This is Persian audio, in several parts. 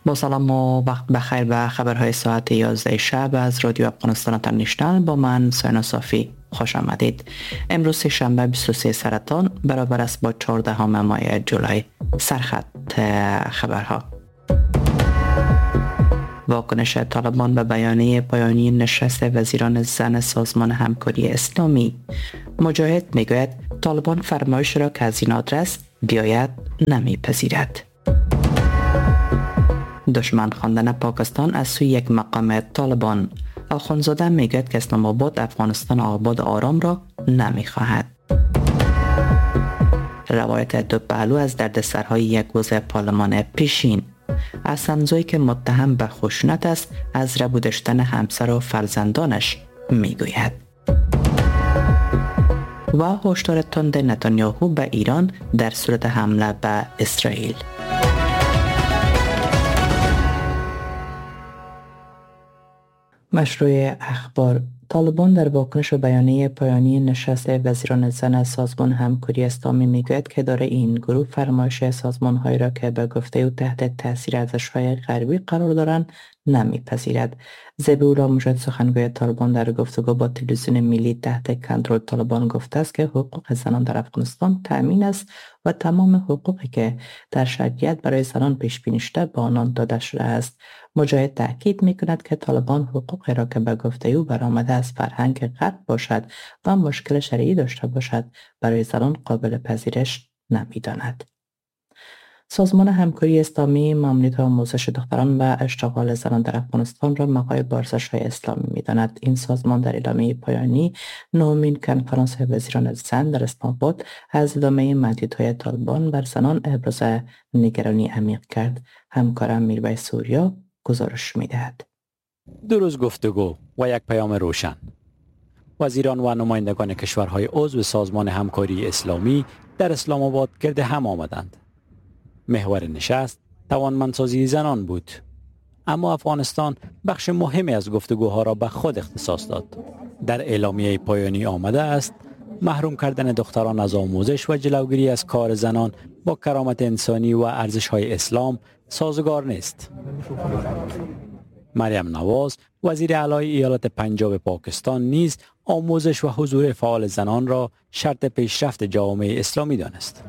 با سلام و وقت بخیر به خبرهای ساعت 11 شب از رادیو افغانستان اینترنشنال با من ساینا صافی خوش آمدید. امروز شنبه 23 سرطان برابر است با 14 ماه جولای. سرخط خبرها. واکنش طالبان به بیانیه پایانی نشست وزیران زن سازمان همکاری اسلامی. مجاهد میگوید طالبان فرمایش را که از این آدرس بیاید نمیپذیرد. دشمن خواندن پاکستان از سوی یک مقام طالبان. آخوندزاده میگوید که اسلام آباد افغانستان آباد آرام را نمیخواهد. روایت دو پهلو از دردسرهای یک عضو پارلمان پیشین. حسن‌زویی که متهم به خشونت است از ربودشتن همسر و فرزندانش میگوید. و هشدار تند نتانیاهو به ایران در صورت حمله به اسرائیل. مشروع اخبار. طالبان در واکنش به بیانیه پایانی نشست وزیران زن سازمان همکاری اسلامی میگوید که اداره این گروه فرمایش سازمان‌هایی را که به گفته او تحت تاثیر ارزش‌های غربی قرار دارند نمیپذیرد. ذبیح‌الله مجاهد سخنگوی طالبان در گفتگو با تلویزیون ملی تحت کنترل طالبان گفته است که حقوق زنان در افغانستان تأمین است و تمام حقوقی که در شریعت برای زنان پیش بینی شده به آنان داده شده است. مجاهد تاکید می‌کند که طالبان حقوقی را که به گفته او برآمده از فرهنگ غرب باشد و مشکل شرعی داشته باشد برای زنان قابل پذیرش نمی‌داند. سازمان همکاری اسلامی ماموریت آموزش دختران و اشتغال زنان در افغانستان را مقای با ارزش‌های اسلامی می‌داند. این سازمان در اعلامیه پایانی نهمین کنفرانس وزیران زن در اسلام آباد از ادامه محدودیت‌های طالبان بر زنان ابراز نگرانی عمیق کرد. همکارم میرویس سوریا گزارش می‌دهد. دو روز گفتگو و یک پیام روشن. وزیران و نمایندگان کشورهای عضو سازمان همکاری اسلامی در اسلام آباد گرد هم آمدند. محور نشست توانمندسازی زنان بود، اما افغانستان بخش مهمی از گفتگوها را به خود اختصاص داد. در اعلامیه پایانی آمده است محروم کردن دختران از آموزش و جلوگیری از کار زنان با کرامت انسانی و ارزش‌های اسلام سازگار نیست. مریم نواز وزیر اعلی ایالت پنجاب پاکستان نیز آموزش و حضور فعال زنان را شرط پیشرفت جامعه اسلامی دانست.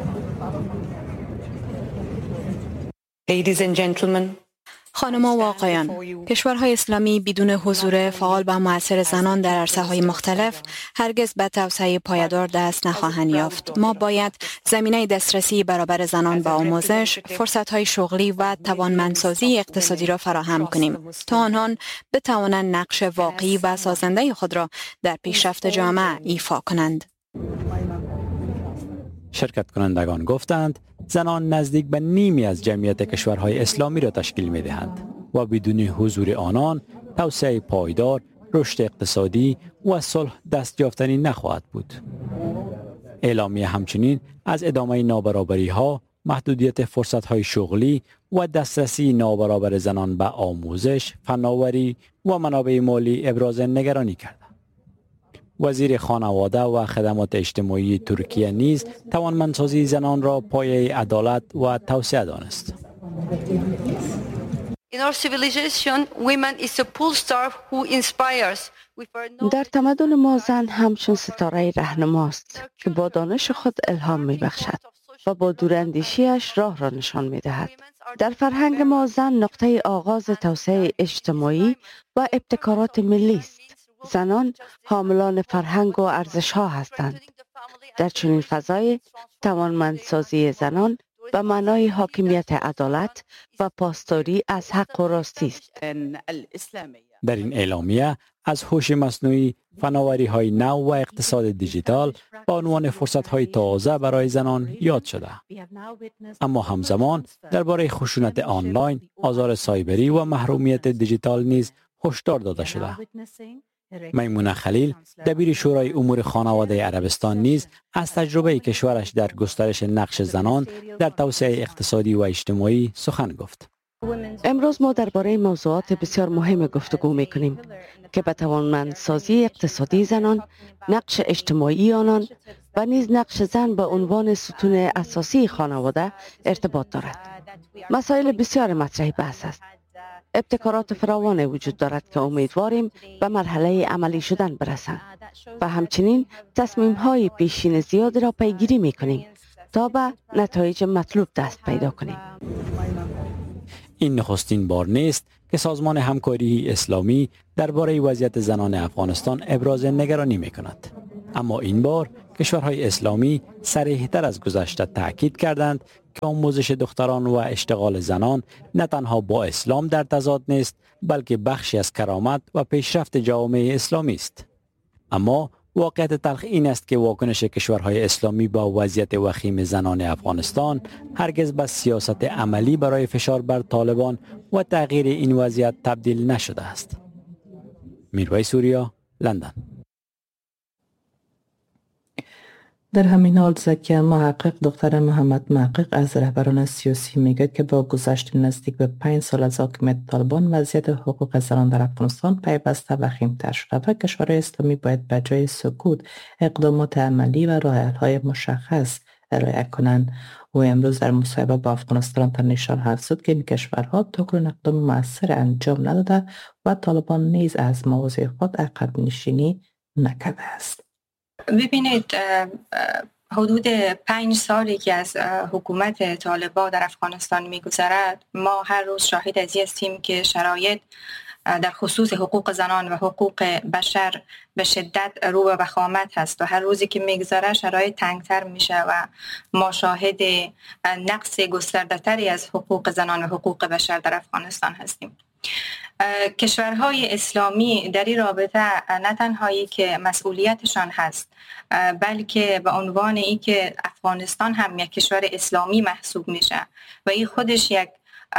Ladies and gentlemen, خانم‌ها و آقایان، کشورهای اسلامی بدون حضور فعال و مؤثر زنان در عرصه‌های مختلف هرگز به توسعه پایدار دست نخواهند یافت. ما باید زمینه دسترسی برابر زنان به آموزش، فرصت‌های شغلی و توانمندسازی اقتصادی را فراهم کنیم تا آنان بتوانند نقش واقعی و سازنده خود را در پیشرفت جامعه ایفا کنند. شرکت کنندگان گفتند زنان نزدیک به نیمی از جمعیت کشورهای اسلامی را تشکیل می دهند و بدون حضور آنان توسعه پایدار، رشد اقتصادی و صلح دست یافتنی نخواهد بود. اعلامیه همچنین از ادامه نابرابری ها، محدودیت فرصت های شغلی و دسترسی نابرابر زنان به آموزش، فناوری و منابع مالی ابراز نگرانی کرد. وزیر خانواده و خدمات اجتماعی ترکیه نیز توانمندسازی زنان را پایه عدالت و توسعه دانست. در تمدن ما زن همچون ستاره رهنماست که با دانش خود الهام می بخشد و با دوراندیشیش راه را نشان می دهد. در فرهنگ ما زن نقطه آغاز توسعه اجتماعی و ابتکارات ملی است. زنان حاملان فرهنگ و ارزش ها هستند. در چنین فضای توانمندسازی زنان به معنای حاکمیت عدالت و پاسداری از حق و راستی است. در این اعلامیه از هوش مصنوعی، فناوری های نو و اقتصاد دیجیتال به عنوان فرصت های تازه برای زنان یاد شده. اما همزمان درباره خشونت آنلاین، آزار سایبری و محرومیت دیجیتال نیز هشدار داده شده. میمونه خلیل دبیر شورای امور خانواده عربستان نیز از تجربه کشورش در گسترش نقش زنان در توسعه اقتصادی و اجتماعی سخن گفت. امروز ما درباره موضوعات بسیار مهم گفتگو می‌کنیم که به توانمندسازی اقتصادی زنان، نقش اجتماعی آنان و نیز نقش زن به عنوان ستون اساسی خانواده ارتباط دارد. مسائل بسیار مطرح بحث است. ابتکارات فراوان وجود دارد که امیدواریم به مرحله عملی شدن برسند و همچنین تصمیم های پیشین زیاد را پیگیری می کنیم تا به نتایج مطلوب دست پیدا کنیم. این نخستین بار نیست که سازمان همکاری اسلامی درباره وضعیت زنان افغانستان ابراز نگرانی می کند. اما این بار کشورهای اسلامی صریح‌تر از گذشته تاکید کردند که آموزش دختران و اشتغال زنان نه تنها با اسلام در تضاد نیست، بلکه بخشی از کرامت و پیشرفت جامعه اسلامی است. اما واقعیت تلخ این است که واکنش کشورهای اسلامی با وضعیت وخیم زنان افغانستان هرگز به سیاست عملی برای فشار بر طالبان و تغییر این وضعیت تبدیل نشده است. میرویس سوریا، لندن. در همین حال زکیه محقق دختر محمد محقق از رهبران سیاسی میگوید که با گذشت نزدیک به 5 سال از حاکمیت طالبان وضعیت حقوق زنان در افغانستان پیوسته وخیم‌تر شده و کشورهای اسلامی باید به جای سکوت اقدامات عملی و راه حل‌های مشخص ارائه کنند. او امروز در مصاحبه با افغانستان انترنشنال حرف زد که این کشورها تاکنون اقدام مؤثر انجام نداده و طالبان نیز از مواضع خود عقب نشینی نکرده است. ببینید، حدود 5 سالی که از حکومت طالبان در افغانستان می‌گذرد، ما هر روز شاهد از این هستیم که شرایط در خصوص حقوق زنان و حقوق بشر به شدت رو به وخامت هست و هر روزی که میگذره شرایط تنگتر میشه و ما شاهد نقص گسترده‌تری از حقوق زنان و حقوق بشر در افغانستان هستیم. کشورهای اسلامی در این رابطه نه تنهایی که مسئولیتشان هست، بلکه به عنوان ای که افغانستان هم یک کشور اسلامی محسوب میشه و این خودش یک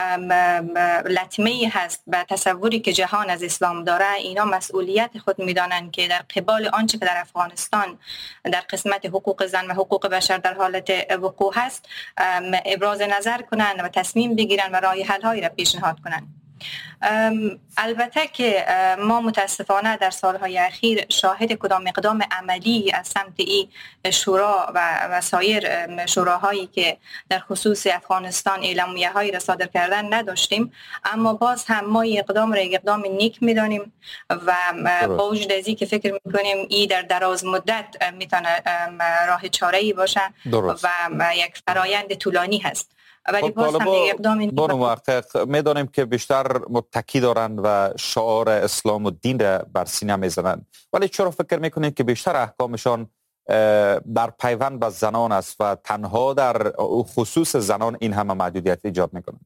لطمه هست به تصوری که جهان از اسلام داره، اینا مسئولیت خود میدانند که در قبال آنچه که در افغانستان در قسمت حقوق زن و حقوق بشر در حالت وقوع هست ابراز نظر کنند و تصمیم بگیرند و راه حل هایی را پیشنهاد کنند. البته که ما متاسفانه در سالهای اخیر شاهد کدام اقدام عملی از سمت این شورا و سایر شوراهایی که در خصوص افغانستان اعلامیه هایی را صادر کردن نداشتیم، اما باز هم ما این اقدام را یک اقدام نیک میدانیم و با وجود از این که فکر میکنیم این در دراز مدت میتونه راه چاره‌ای باشه و یک فرایند طولانی هست. ولی باز هم اقدام بانو محقق میدانیم که بیشتر متکی دارند و شعار اسلام و دین را بر سینه میزنند، ولی چرا فکر میکنید که بیشتر احکامشان در پیوند به زنان است و تنها در خصوص زنان این همه محدودیت ایجاد میکنند؟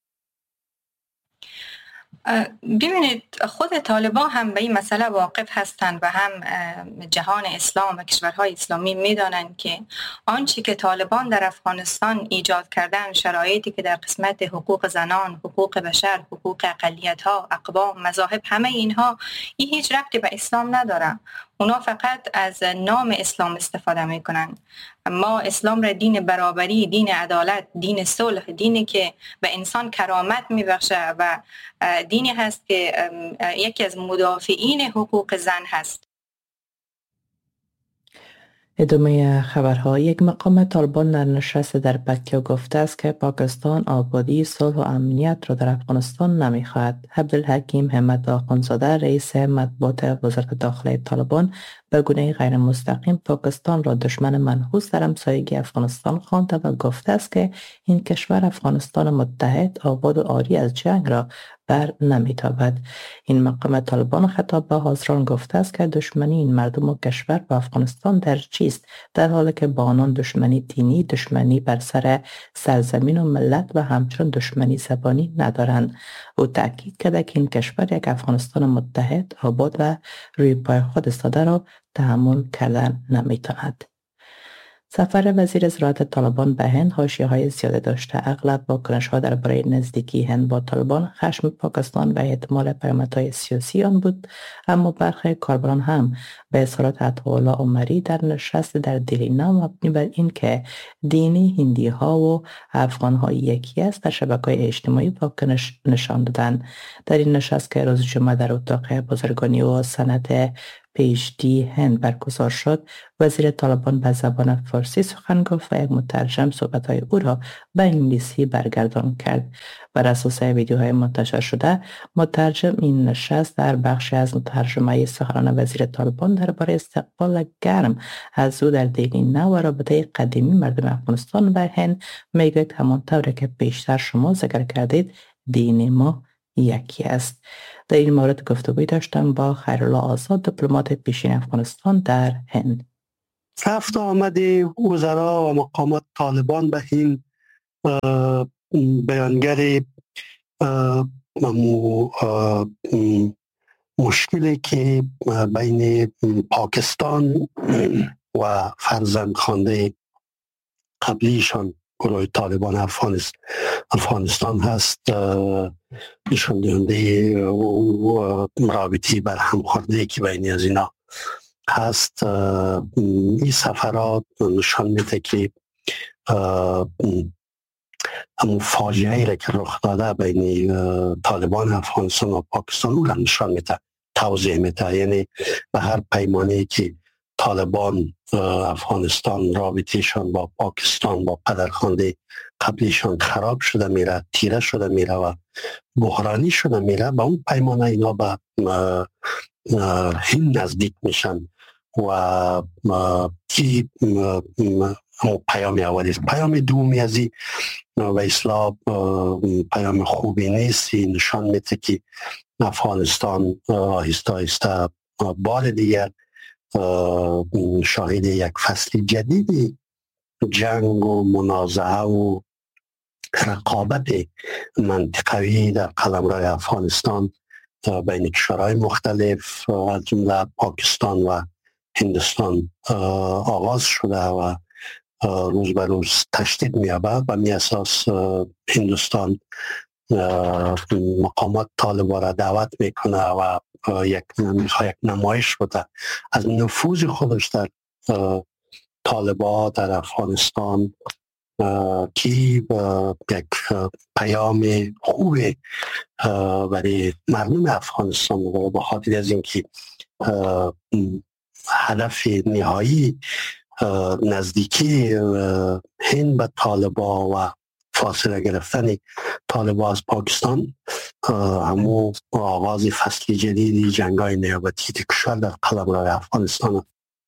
ببینید، خود طالبان هم به این مسئله واقف هستند و هم جهان اسلام و کشورهای اسلامی میدانند که آنچه که طالبان در افغانستان ایجاد کردن، شرایطی که در قسمت حقوق زنان، حقوق بشر، حقوق اقلیت‌ها، اقوام، مذاهب، همه اینها این هیچ ربطی به اسلام نداره. اونا فقط از نام اسلام استفاده میکنن. ما اسلام را دین برابری، دین عدالت، دین صلح، دینی که به انسان کرامت میبخشه و دینی هست که یکی از مدافعین حقوق زن هست. ادامه خبرها. یک مقام طالبان در نشست در مکه گفته است که پاکستان آبادی، صلح و امنیت را در افغانستان نمیخواهد. عبدالحکیم حمد آخوندزاده رئیس مطبوعات وزارت داخله طالبان به گونه غیر مستقیم پاکستان را دشمن منحوس در همسایگی افغانستان خوانده و گفته است که این کشور افغانستان متحد، آباد و عاری از جنگ را بر نمیتابد. این مقام طالبان خطاب به حاضران گفته است که دشمنی این مردم و کشور با افغانستان در چیست، در حالی که با آنان دشمنی دینی، دشمنی بر سر سرزمین و ملت و همچنین دشمنی زبانی ندارند. او تاکید کرده که این کشور یک افغانستان متحد، آباد و روی پای خود ایستاده را تحمل کردن نمیتواند. سفر وزیر زراعت طالبان به هند حاشیه‌های زیاده داشته. اغلب واکنش‌ها درباره نزدیکی هند با طالبان، خشم پاکستان و احتمال پیامدهای سیاسی آن بود، اما برخی کاربران هم به اظهارات عطاالله عمری در نشست در دلی مبنی بر این که دینی هندی‌ها و افغان‌ها یکی است در شبکه‌های اجتماعی واکنش نشان دادند. در این نشست که روز جمعه در اتاق بازرگانی و صنعت پیشدی هند برگزار شد، وزیر طالبان به زبان فارسی سخن گفت و یک مترجم صحبت‌های او را به انگلیسی برگردان کرد. بر اساس ویدیوهای منتشر شده، مترجم این نشست در بخشی از ترجمه سخنان وزیر طالبان درباره استقبال گرم از او در دیلی نو و رابطه قدیمی مردم افغانستان و هند میگوید همانطور که بیشتر شما ذکر کردید، دین ما یکی است. در این مورد گفتگوی داشتم با خیرالله آزاد، دیپلمات پیشین افغانستان در هند. رفت آمد وزرا و مقامات طالبان به هند بیانگر مشکلی که بین پاکستان و فرزند خوانده قبلیشان گروه طالبان افغانستان هست نشان دهنده رابطی بر همخوردگی که بین از اینا هست. این سفرات نشان میده که همون فاجعه را که رخ داده بین طالبان افغانستان و پاکستان او را نشان میده، توضیح میده. یعنی به هر پیمانه که طالبان افغانستان رابطهشان با پاکستان با پدرخوانده قبلیشان خراب شده میره، تیره شده میره و بحرانی شده میره، با اون پیمانه اینا به هند نزدیک میشن و کی پیام اولی است. پیام دومی از این و اصلاح پیام خوبی نیست. نشان میده که افغانستان آهسته آهسته بار دیگر شاهد یک فصل جدید جنگ و منازعه و رقابت منطقوی در قلمرو افغانستان بین کشورهای مختلف از جمله پاکستان و هندوستان آغاز شده و روز به روز تشدید می‌یابد. و می اساس هندوستان مقامات طالبان را دعوت میکنه و یک نمایش بوده از نفوذ خودش در طالبان در افغانستان که یک پیام خوب برای مردم افغانستان و به خاطر از اینکه هدف نهایی نزدیکی هند به طالبان و فاصله گرفتن طالبان از پاکستان همون آغاز فصل جدیدی جنگ‌های نیابتی کشور در قلمرو افغانستان.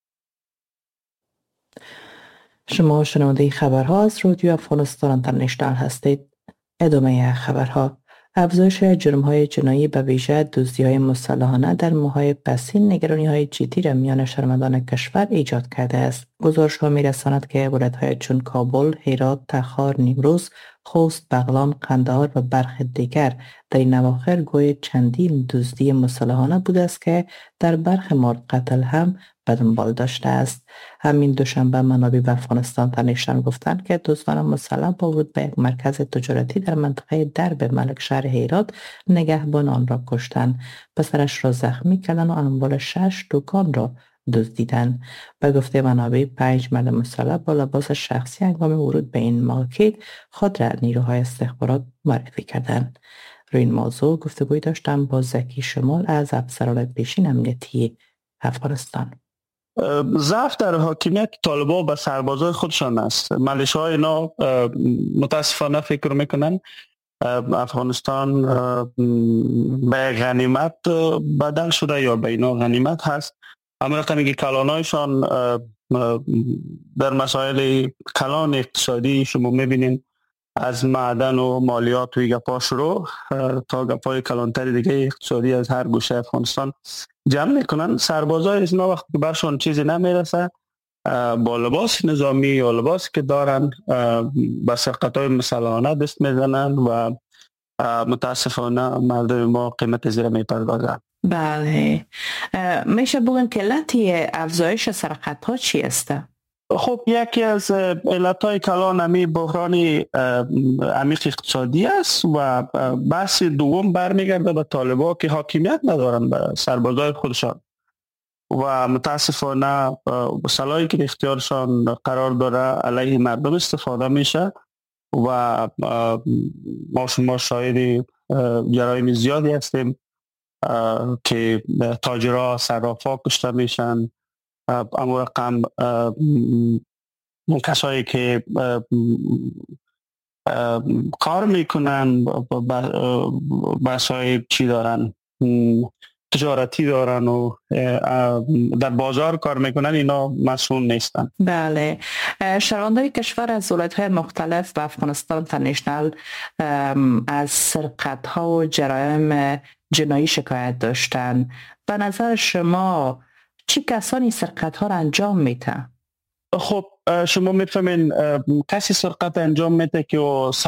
شما شنونده خبرها از رادیو افغانستان اینترنشنال هستید. ادامه خبرها. افزایش جرم‌های جنایی به ویژه دزدی‌های مسلحانه در ماه‌های پسین نگرانی‌های جدی را میان شهروندان کشور ایجاد کرده است. گزارش‌ها می‌رساند که ولایت‌های چون کابل، هرات، تخار، نیمروز، خوست، بغلان، قندهار و برخی دیگر در این اواخر گوی چندین دزدی مسلحانه بوده است که در برخی مورد قتل هم به دنبال داشته است. همین دوشنبه منابع به افغانستان اینترنشنال گفتند که دزدان مسلح با ورود به یک مرکز تجارتی در منطقه درب ملک شهر هرات نگهبان آن را کشتند، پسرش را زخمی کردند و اموال 6 دکان را دزدیدند. به گفته منابع 5 مرد مسلح با لباس شخصی هنگام ورود به این مارکت خود را نیروهای استخبارات معرفی کردند. روی این موضوع گفتگوی داشتم با زکی شمال از افسران پیشین امنیتی افغانستان. ضعف در حاکمیت طالبان به سربازای خودشان است. ملیشه‌های اینا متاسفانه فکر میکنن افغانستان به غنیمت بدل شده یا به اینا غنیمت هست. اما رقمی که کلانایشان در مسائل کلان اقتصادی شما میبینین از معدن و مالیات و گپا شروع تا گپای کلانتر دیگه اقتصادی از هر گوشه افغانستان جمع میکنن. سربازای از اینا وقتی که برشان چیزی نمیرسه با لباس نظامی یا لباس که دارن به سرقت‌های مسلحانه دست میزنن و متاسفانه مردم ما قیمت زیر میپردازن. بله، میشه بگن که علت افزایش سرقت‌ها چی است؟ خب یکی از علتهای کلان همی بحران عمیق اقتصادی است و بحث دوم برمیگرده به طالبان که حاکمیت ندارن به سربازای خودشان و متاسفانه سلاحی که اختیارشان قرار داره علیه مردم استفاده میشه و ما شما شاهد جرایم زیادی هستیم که تاجرها صرافا کشته میشن، اما رقم کسایی که کار میکنن بسای چی دارن، تجارتی دارن و در بازار کار میکنن، اینا مسئول نیستن. بله، شهروندان کشور از ولایت‌های مختلف به افغانستان اینترنشنال از سرقت‌ها و جرایم جنایی شکایت داشتن. به نظر شما چی کسانی سرقت‌ها را انجام میتن؟ خب شما میفهمین کسی سرقت انجام میده که